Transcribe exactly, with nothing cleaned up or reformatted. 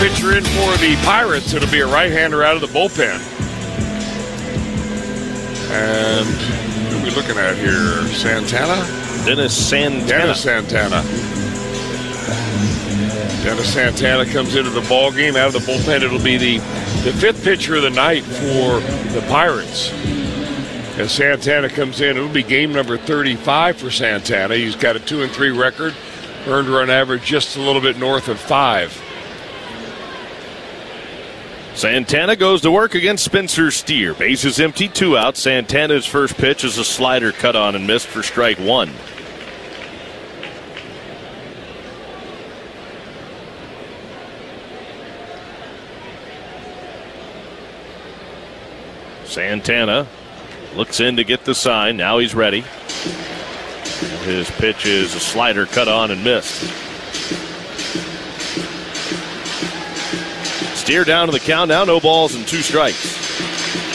pitcher in for the Pirates. It'll be a right-hander out of the bullpen. And who are we looking at here? Santana? Dennis Santana. Dennis Santana. Dennis Santana comes into the ball game out of the bullpen. It'll be the, the fifth pitcher of the night for the Pirates. As Santana comes in, it'll be game number thirty-five for Santana. He's got a two and three record, earned run average just a little bit north of five. Santana goes to work against Spencer Steer. Bases empty, two out. Santana's first pitch is a slider cut on and missed for strike one. Santana looks in to get the sign. Now he's ready. His pitch is a slider cut on and missed. Steer down to the count now. No balls and two strikes.